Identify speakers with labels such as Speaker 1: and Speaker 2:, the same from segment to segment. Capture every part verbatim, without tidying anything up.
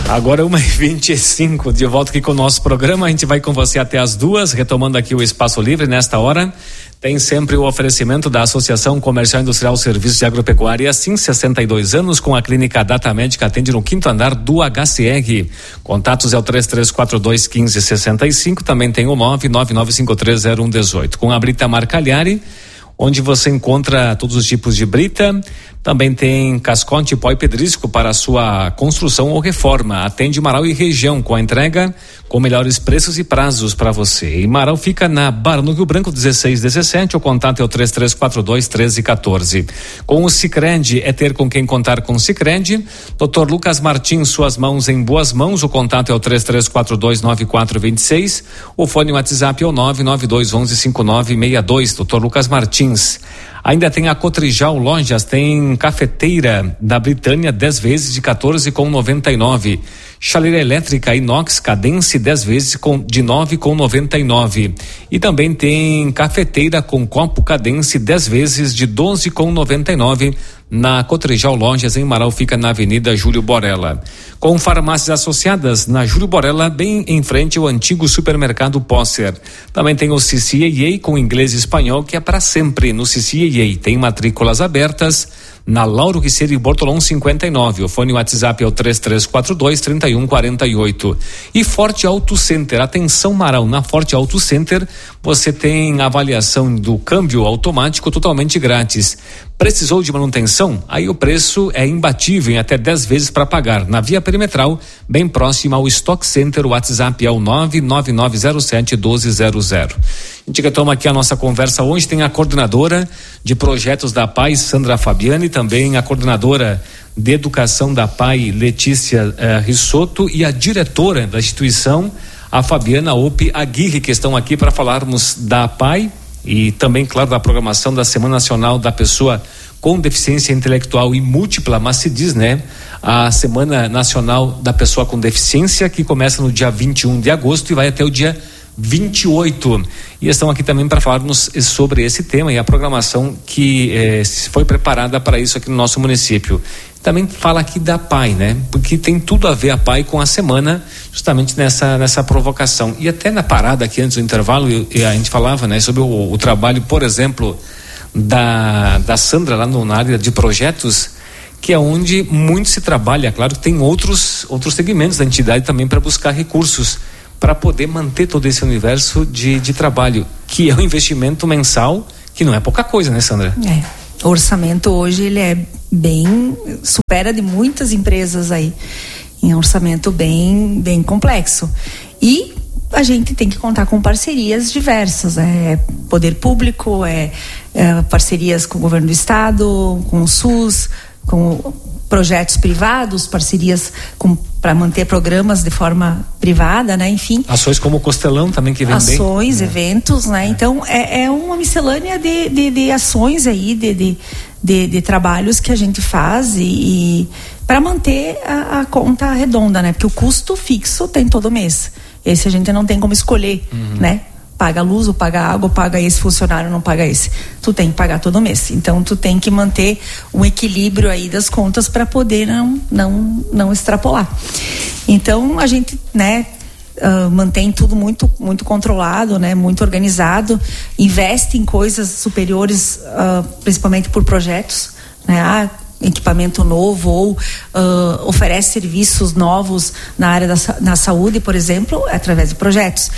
Speaker 1: Agora uma e vinte e cinco, de volta aqui com o nosso programa. A gente vai com você até as duas, retomando aqui o Espaço Livre. Nesta hora tem sempre o oferecimento da Associação Comercial Industrial Serviços de Agropecuária, assim, sessenta e dois anos, com a clínica Data Médica, atende no quinto andar do H C R. Contatos é o três três quatro dois, um cinco seis cinco, também tem o nove nove nove cinco três zero um um oito. Com a Brita Marcagliari, onde você encontra todos os tipos de brita. Também tem cascote, pó e pedrisco para a sua construção ou reforma. Atende Marau e região, com a entrega com melhores preços e prazos para você. E Marau fica na Barra no Rio Branco dezesseis dezessete. O contato é o três três quatro dois, um três um quatro. Com o Sicredi, é ter com quem contar com o Sicredi. doutor Lucas Martins, suas mãos em boas mãos. O contato é o três três quatro dois, nove quatro dois seis. O fone WhatsApp é o nove nove dois um um, cinco nove seis dois. doutor Lucas Martins. Ainda tem a Cotrijal Lojas, tem cafeteira da Britânia, dez vezes de quatorze com noventa e nove. Chaleira elétrica inox Cadence, dez vezes com, de nove com noventa e nove. E também tem cafeteira com copo Cadence, dez vezes de doze com noventa e nove. Na Cotrijal Lojas, em Marau, fica na Avenida Júlio Borella. Com farmácias associadas, na Júlio Borella, bem em frente ao antigo supermercado Posser. Também tem o C C A A com inglês e espanhol, que é para sempre. No C C A A tem matrículas abertas na Lauro Riceiro e Bortolão cinquenta e nove. O fone WhatsApp é o três três quatro dois, três um quatro oito. E Forte Auto Center, atenção Marau, na Forte Auto Center você tem avaliação do câmbio automático totalmente grátis. Precisou de manutenção? Aí o preço é imbatível, em até dez vezes para pagar. Na Via Perimetral, bem próxima ao Stock Center, o WhatsApp é o nove nove nove zero sete um dois zero zero. A gente retoma aqui a nossa conversa hoje, tem a coordenadora de projetos da P A I, Sandra Fabiani, também a coordenadora de educação da P A I, Letícia eh, Risotto, e a diretora da instituição, a Fabiana Ope Aguirre, que estão aqui para falarmos da P A I e também, claro, da programação da Semana Nacional da Pessoa com Deficiência Intelectual e Múltipla, mas se diz, né, a Semana Nacional da Pessoa com Deficiência, que começa no dia vinte e um de agosto e vai até o dia vinte e oito. E estão aqui também para falarmos sobre esse tema e a programação que eh, foi preparada para isso aqui no nosso município. Também fala aqui da P A I, né? Porque tem tudo a ver a P A I com a semana, justamente nessa, nessa provocação. E até na parada aqui antes do intervalo, eu, eu, a gente falava, né, sobre o, o trabalho, por exemplo, da, da Sandra lá no, na área de projetos, que é onde muito se trabalha. Claro que tem outros, outros segmentos da entidade também para buscar recursos para poder manter todo esse universo de, de trabalho, que é um investimento mensal, que não é pouca coisa, né, Sandra?
Speaker 2: É, o orçamento hoje, ele é bem, supera de muitas empresas aí, em um orçamento bem, bem complexo. E a gente tem que contar com parcerias diversas, é poder público, é, é parcerias com o governo do estado, com o SUS, com projetos privados, parcerias para manter programas de forma privada, né? Enfim.
Speaker 1: Ações como o Costelão também que vem bem.
Speaker 2: Ações, é. eventos, né? É. Então é, é uma miscelânea de, de, de ações aí, de, de, de, de trabalhos que a gente faz e, e para manter a, a conta redonda, né? Porque o custo fixo tem todo mês. Esse a gente não tem como escolher, uhum. né? Paga luz, ou paga água, ou paga esse funcionário, não paga esse. Tu tem que pagar todo mês. Então tu tem que manter um equilíbrio aí das contas para poder não, não, não extrapolar. Então a gente, né, uh, mantém tudo muito, muito controlado, né, muito organizado, investe em coisas superiores, uh, principalmente por projetos, né, ah, equipamento novo ou uh, oferece serviços novos na área da na saúde, por exemplo, através de projetos,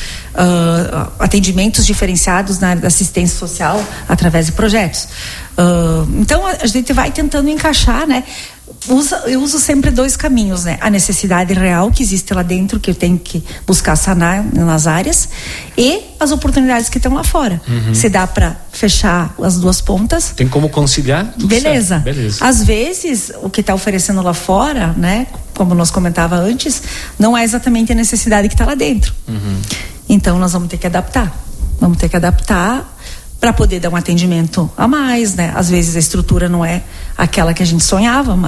Speaker 2: uh, atendimentos diferenciados na área da assistência social através de projetos. Uh, então a gente vai tentando encaixar, né? Usa, eu uso sempre dois caminhos, né? A necessidade real que existe lá dentro, que eu tenho que buscar sanar nas áreas, e as oportunidades que estão lá fora. Uhum. Se dá para fechar as duas pontas.
Speaker 1: Tem como conciliar?
Speaker 2: Beleza.
Speaker 1: Beleza.
Speaker 2: Às vezes, o que está oferecendo lá fora, né? Como nós comentava antes, não é exatamente a necessidade que está lá dentro. Uhum. Então, nós vamos ter que adaptar. Vamos ter que adaptar para poder dar um atendimento a mais, né? Às vezes a estrutura não é aquela que a gente sonhava, mas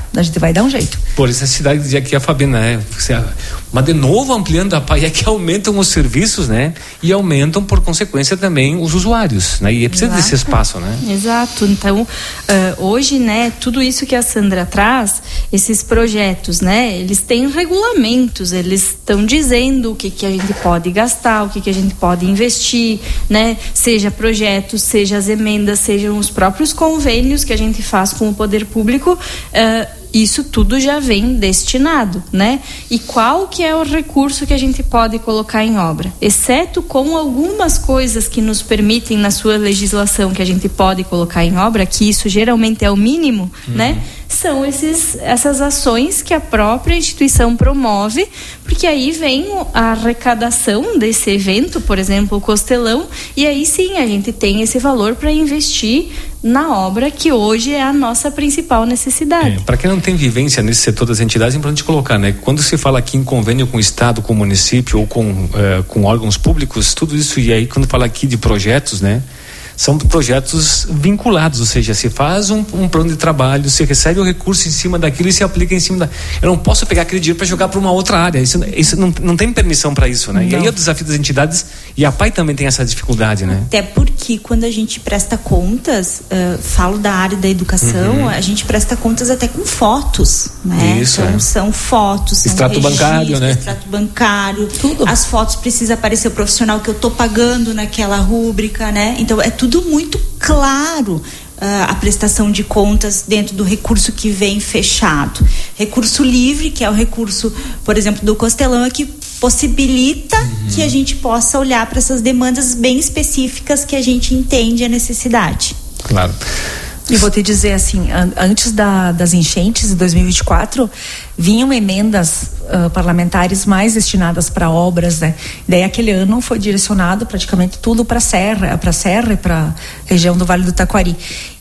Speaker 2: a gente vai dar um jeito.
Speaker 1: Por isso a cidade dizia aqui a Fabiana, né? Mas de novo ampliando a P A I é que aumentam os serviços, né? E aumentam por consequência também os usuários, né? E é preciso desse espaço, né?
Speaker 3: Exato. Então, uh, hoje, né, tudo isso que a Sandra traz, esses projetos, né, eles têm regulamentos, eles estão dizendo o que que a gente pode gastar, o que que a gente pode investir, né? Seja projetos, seja as emendas, sejam os próprios convênios que a gente faz com o poder público, uh, isso tudo já vem destinado, né? E qual que é o recurso que a gente pode colocar em obra? Exceto com algumas coisas que nos permitem na sua legislação que a gente pode colocar em obra, que isso geralmente é o mínimo, uhum. né? São esses, essas ações que a própria instituição promove, porque aí vem a arrecadação desse evento, por exemplo, o Costelão, e aí sim a gente tem esse valor para investir na obra que hoje é a nossa principal necessidade.
Speaker 1: É, para quem não tem vivência nesse setor das entidades, é importante colocar, né? Quando se fala aqui em convênio com o Estado, com o município ou com, eh, com órgãos públicos, tudo isso, e aí quando fala aqui de projetos, né? São projetos vinculados, ou seja, se faz um, um plano de trabalho, se recebe o recurso em cima daquilo e se aplica em cima da... Eu não posso pegar aquele dinheiro para jogar para uma outra área, isso, isso não, não tem permissão para isso, né? Não. E aí é o desafio das entidades, e a P A I também tem essa dificuldade, né?
Speaker 4: Até porque quando a gente presta contas, uh, falo da área da educação, uhum. a gente presta contas até com fotos, né?
Speaker 1: Isso,
Speaker 4: então
Speaker 1: é.
Speaker 4: são fotos, são
Speaker 1: extrato bancário, né?
Speaker 4: Extrato bancário, tudo. As fotos precisa aparecer o profissional que eu tô pagando naquela rúbrica, né? Então é tudo Tudo muito claro, uh, a prestação de contas dentro do recurso que vem fechado. Recurso livre, que é o recurso, por exemplo, do Costelão, é que possibilita uhum. que a gente possa olhar para essas demandas bem específicas que a gente entende a necessidade.
Speaker 1: Claro.
Speaker 2: E vou te dizer assim, an- antes da, das enchentes de dois mil e vinte e quatro, vinham emendas uh, parlamentares mais destinadas para obras, né? Daí aquele ano foi direcionado praticamente tudo para a Serra, para a Serra e para a região do Vale do Taquari.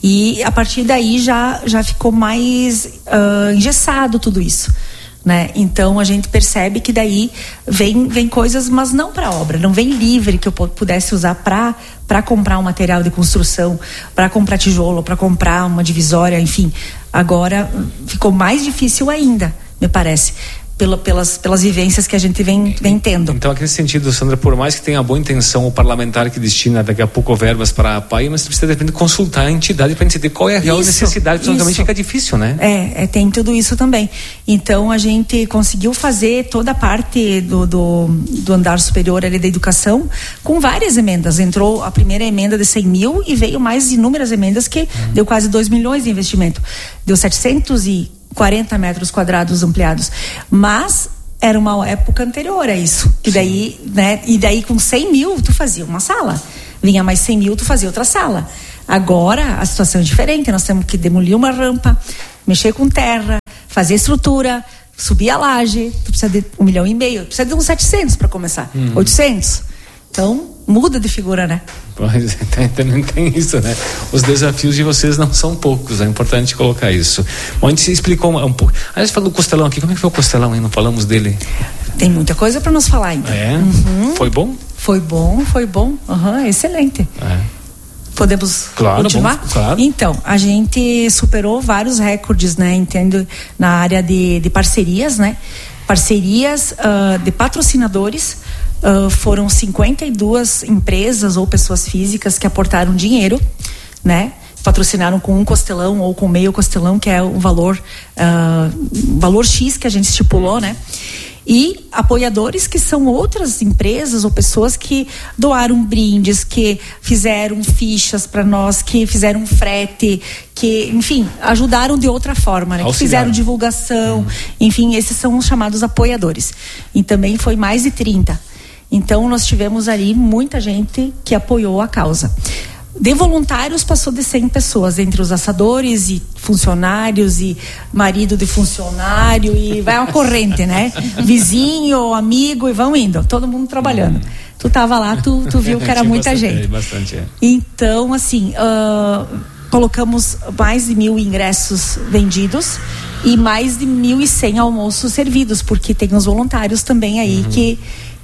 Speaker 2: E a partir daí já, já ficou mais uh, engessado tudo isso. Né? Então a gente percebe que daí vem, vem coisas, mas não para obra, não vem livre que eu pudesse usar para para comprar um material de construção, para comprar tijolo, para comprar uma divisória, enfim. Agora ficou mais difícil ainda, me parece. Pela, pelas, pelas vivências que a gente vem, vem tendo.
Speaker 1: Então, aqui nesse sentido, Sandra, por mais que tenha boa intenção o parlamentar que destina daqui a pouco verbas para a P A I, mas você precisa de repente consultar a entidade para entender qual é a real isso, necessidade, porque realmente fica difícil, né?
Speaker 2: É, é, tem tudo isso também. Então, a gente conseguiu fazer toda a parte do, do, do andar superior ali da educação com várias emendas. Entrou a primeira emenda de cem mil e veio mais inúmeras emendas que uhum. deu quase dois milhões de investimento. Deu setecentos e quarenta metros quadrados ampliados, mas era uma época anterior a isso, e daí, né, e daí com cem mil tu fazia uma sala, vinha mais cem mil tu fazia outra sala. Agora a situação é diferente, nós temos que demolir uma rampa, mexer com terra, fazer estrutura, subir a laje, tu precisa de um milhão e meio, tu precisa de uns setecentos para começar, uhum. oitocentos. Então, muda de figura, né?
Speaker 1: Pois é, também tem isso, né? Os desafios de vocês não são poucos, é importante colocar isso. Bom, a gente explicou um, um pouco. A gente falou do Costelão aqui, como é que foi o Costelão, hein? Não falamos dele?
Speaker 2: Tem muita coisa para nos falar ainda.
Speaker 1: É?
Speaker 2: Uhum.
Speaker 1: Foi bom?
Speaker 2: Foi bom, foi bom. Uhum, excelente. É. Podemos
Speaker 1: claro,
Speaker 2: continuar?
Speaker 1: Bom, claro.
Speaker 2: Então, a gente superou vários recordes, né? Entendo, na área de, de parcerias, né? Parcerias uh, de patrocinadores. Uh, foram cinquenta e duas empresas ou pessoas físicas que aportaram dinheiro, né? Patrocinaram com um costelão ou com meio costelão, que é o valor, uh, valor X que a gente estipulou, né? E apoiadores que são outras empresas ou pessoas que doaram brindes, que fizeram fichas para nós, que fizeram frete, que, enfim, ajudaram de outra forma, né? Que fizeram divulgação, uhum. enfim, esses são os chamados apoiadores. E também foi mais de trinta. Então nós tivemos ali muita gente que apoiou a causa. De voluntários passou de cem pessoas, entre os assadores e funcionários e marido de funcionário, e vai uma corrente, né? Vizinho, amigo, e vão indo, todo mundo trabalhando. Tu tava lá, tu, tu viu que era muita
Speaker 1: bastante,
Speaker 2: gente.
Speaker 1: Bastante, é.
Speaker 2: Então, assim, uh, colocamos mais de mil ingressos vendidos e mais de mil e cem almoços servidos, porque tem os voluntários também aí uhum. que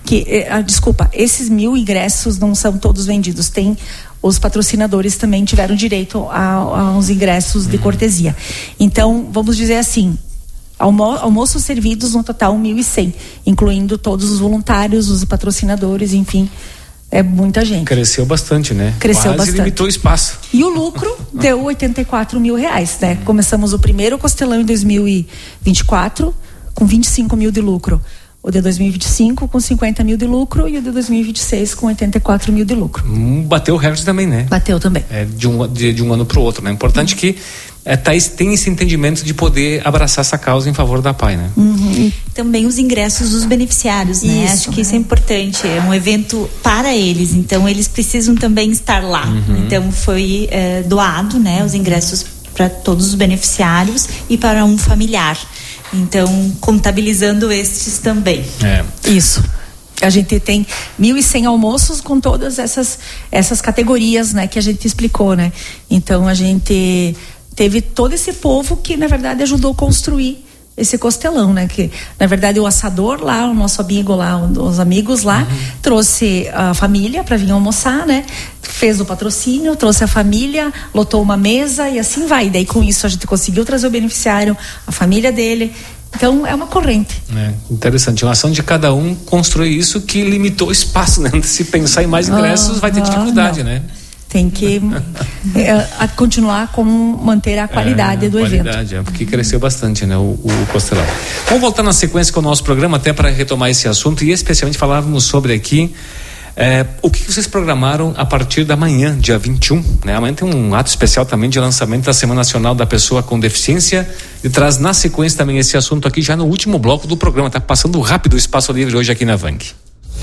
Speaker 2: que, eh, desculpa, esses mil ingressos não são todos vendidos, tem os patrocinadores também tiveram direito a, aos ingressos de cortesia. Então, vamos dizer assim, almo, almoços servidos no total mil e cem, incluindo todos os voluntários, os patrocinadores, enfim, é muita gente.
Speaker 1: Cresceu bastante, né?
Speaker 2: Cresceu
Speaker 1: Quase
Speaker 2: bastante.
Speaker 1: limitou o espaço.
Speaker 2: E o lucro deu oitenta e quatro mil reais, né? Começamos o primeiro Costelão em dois mil e vinte e quatro com vinte e cinco mil de lucro. O de dois mil e vinte e cinco com cinquenta mil de lucro e o de dois mil e vinte e seis com oitenta e quatro mil de lucro.
Speaker 1: Hum, bateu o recorde também, né?
Speaker 2: Bateu também.
Speaker 1: É, de, um, de, de um ano para o outro, né? Importante uhum. que é, tá, tem esse entendimento de poder abraçar essa causa em favor da P A I, né?
Speaker 2: Uhum.
Speaker 4: Também os ingressos dos beneficiários, né? Isso, Acho que isso é importante. É um evento para eles, então eles precisam também estar lá. Uhum. Então foi é, doado, né? Os ingressos para todos os beneficiários e para um familiar. Então, contabilizando estes também.
Speaker 1: É.
Speaker 2: Isso. A gente tem mil e cem almoços com todas essas, essas categorias, né, que a gente explicou, né? Então, a gente teve todo esse povo que, na verdade, ajudou a construir esse costelão, né? Que, na verdade, o assador lá, o nosso amigo lá, os amigos lá, uhum. trouxe a família para vir almoçar, né? Fez o patrocínio, trouxe a família, lotou uma mesa e assim vai. E daí, com isso, a gente conseguiu trazer o beneficiário, a família dele. Então, é uma corrente.
Speaker 1: É, interessante. Uma ação de cada um construir isso que limitou o espaço, né? Se pensar em mais ingressos, ah, vai ter dificuldade, ah, né?
Speaker 2: Tem que é, a continuar com manter a qualidade
Speaker 1: é,
Speaker 2: do
Speaker 1: qualidade,
Speaker 2: evento.
Speaker 1: Qualidade, é, porque cresceu bastante, né, o, o Costelão. Vamos voltar na sequência com o nosso programa, até para retomar esse assunto e especialmente falávamos sobre aqui é, o que vocês programaram a partir da manhã, dia vinte e um, né? Amanhã tem um ato especial também de lançamento da Semana Nacional da Pessoa com Deficiência e traz na sequência também esse assunto aqui já no último bloco do programa. Tá passando rápido o Espaço Livre hoje aqui na V A N G.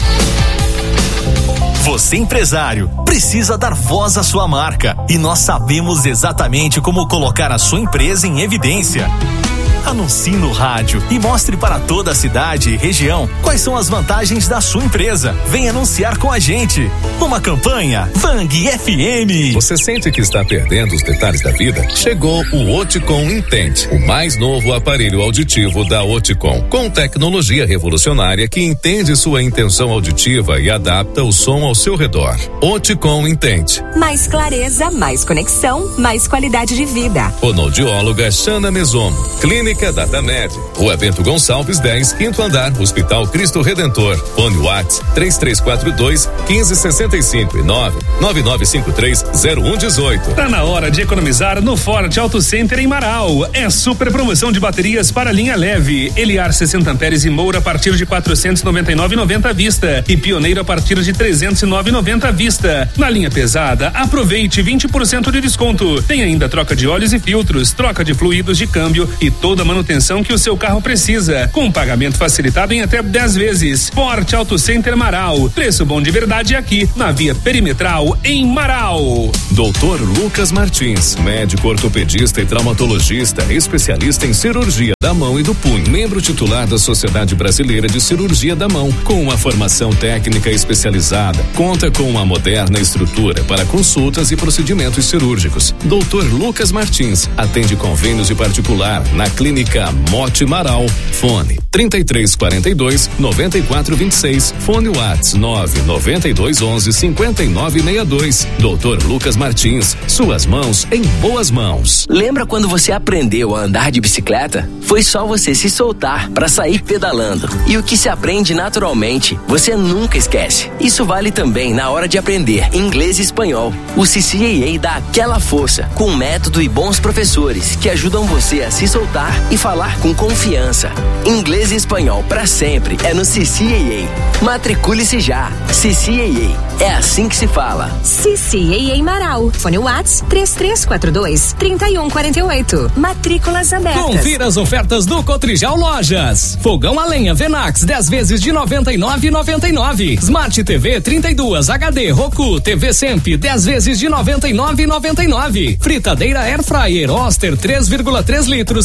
Speaker 5: Você, empresário, precisa dar voz à sua marca e nós sabemos exatamente como colocar a sua empresa em evidência. Anuncie no rádio e mostre para toda a cidade e região quais são as vantagens da sua empresa. Vem anunciar com a gente. Uma campanha V A N G F M.
Speaker 6: Você sente que está perdendo os detalhes da vida? Chegou o Oticom Intente, o mais novo aparelho auditivo da Oticom, com tecnologia revolucionária que entende sua intenção auditiva e adapta o som ao seu redor. Oticom Intente.
Speaker 7: Mais clareza, mais conexão, mais qualidade de vida.
Speaker 6: Fonoaudióloga Xana Mesomo. Clínica DataMed, Rua Bento Gonçalves dez, quinto andar, Hospital Cristo Redentor. Fone WhatsApp três três quatro dois, um cinco seis cinco e nove nove nove cinco três zero um um oito.
Speaker 8: Tá na hora de economizar no Forte Auto Center em Marau. É super promoção de baterias para linha leve. Eliar sessenta amperes e Moura a partir de quatrocentos e noventa e nove reais e noventa centavos à vista e Pioneiro a partir de trezentos e nove reais e noventa centavos à vista. Na linha pesada, aproveite vinte por cento de desconto. Tem ainda troca de óleos e filtros, troca de fluidos de câmbio e toda a manutenção que o seu carro precisa, com pagamento facilitado em até dez vezes. Forte Auto Center Marau, preço bom de verdade aqui, na via perimetral em Marau.
Speaker 6: doutor Lucas Martins, médico ortopedista e traumatologista, especialista em cirurgia da mão e do punho, membro titular da Sociedade Brasileira de Cirurgia da Mão, com uma formação técnica especializada, conta com uma moderna estrutura para consultas e procedimentos cirúrgicos. doutor Lucas Martins atende convênios de particular na Clínica Mote Marau. Fone trinta e três quarenta e dois, noventa e quatro vinte e seis. Fone WhatsApp nove noventa e dois onze, cinquenta e nove sessenta e dois. doutor Lucas Martins, suas mãos em boas mãos.
Speaker 9: Lembra quando você aprendeu a andar de bicicleta? Foi só você se soltar para sair pedalando. E o que se aprende naturalmente, você nunca esquece. Isso vale também na hora de aprender inglês e espanhol. O C C A A dá aquela força, com método e bons professores que ajudam você a se soltar e falar com confiança. Inglês e espanhol para sempre é no C C A A. Matricule-se já. C C A A. É assim que se fala.
Speaker 7: C C A A Marau. Fone WhatsApp três três quatro dois, três um quatro oito. Matrículas abertas.
Speaker 10: Confira as ofertas do Cotrijal Lojas. Fogão a lenha Venax dez vezes de noventa e nove reais e noventa e nove centavos. Smart T V trinta e dois H D Roku T V Semp dez vezes de noventa e nove reais e noventa e nove centavos. Fritadeira Air Fryer Oster três vírgula três litros dez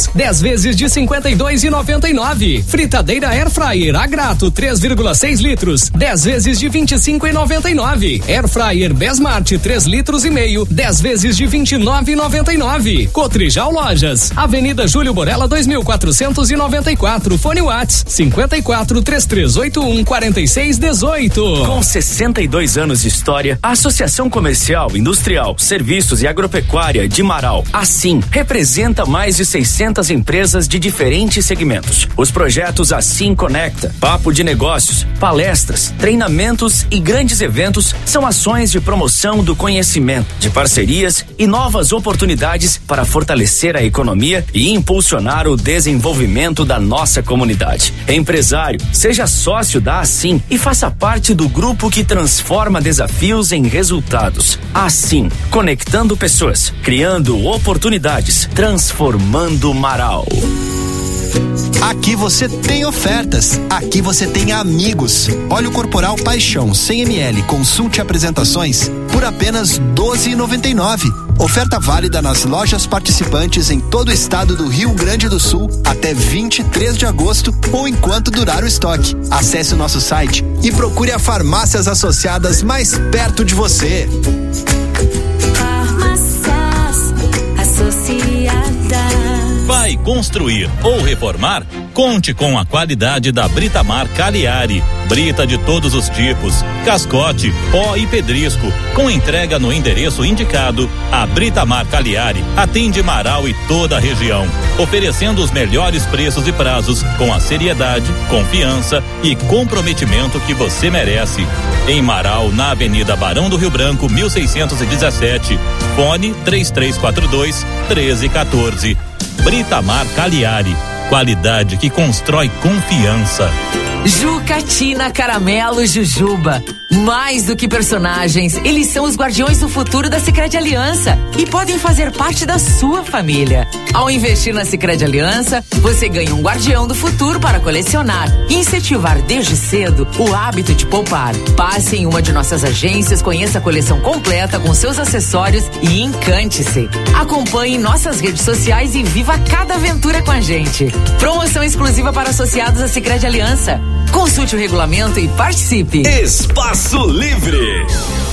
Speaker 10: vezes de cinquenta e dois e noventa e nove. Fritadeira Air Fryer Agrato três vírgula seis litros, dez vezes de vinte e cinco e noventa e nove. Air Fryer Besmart três litros e meio, dez vezes de vinte e nove e noventa e nove. Cotrijal Lojas, Avenida Júlio Borella dois mil quatrocentos e noventa e quatro. Fone Whats cinquenta e quatro, três três oito um, quarenta e seis dezoito.
Speaker 9: Com sessenta e dois anos de história, a Associação Comercial, Industrial, Serviços e Agropecuária de Marau, assim, representa mais de seiscentas empresas de diferentes segmentos. Os projetos Assim Conecta, Papo de Negócios, palestras, treinamentos e grandes eventos são ações de promoção do conhecimento, de parcerias e novas oportunidades para fortalecer a economia e impulsionar o desenvolvimento da nossa comunidade. Empresário, seja sócio da Assim e faça parte do grupo que transforma desafios em resultados. Assim, conectando pessoas, criando oportunidades, transformando Marau.
Speaker 11: Aqui você tem ofertas, aqui você tem amigos. Óleo corporal Paixão cem mililitros, consulte apresentações por apenas doze reais e noventa e nove centavos. Oferta válida nas lojas participantes em todo o estado do Rio Grande do Sul até vinte e três de agosto ou enquanto durar o estoque. Acesse o nosso site e procure a farmácias associadas mais perto de você.
Speaker 12: Farmácias Associadas.
Speaker 13: Vai construir ou reformar? Conte com a qualidade da Britamar Cagliari. Brita de todos os tipos, cascote, pó e pedrisco. Com entrega no endereço indicado, a Britamar Cagliari atende Marau e toda a região, oferecendo os melhores preços e prazos com a seriedade, confiança e comprometimento que você merece. Em Marau, na Avenida Barão do Rio Branco, mil seiscentos e dezessete. Fone três três quatro dois, treze quatorze. Britamar Cagliari, qualidade que constrói confiança.
Speaker 14: Jucatina, Caramelo, Jujuba. Mais do que personagens, eles são os guardiões do futuro da Sicredi Aliança e podem fazer parte da sua família. Ao investir na Sicredi Aliança, você ganha um guardião do futuro para colecionar e incentivar desde cedo o hábito de poupar. Passe em uma de nossas agências, conheça a coleção completa com seus acessórios e encante-se. Acompanhe nossas redes sociais e viva cada aventura com a gente. Promoção exclusiva para associados à Sicredi Aliança. Consulte o regulamento e participe.
Speaker 5: Espaço Livre.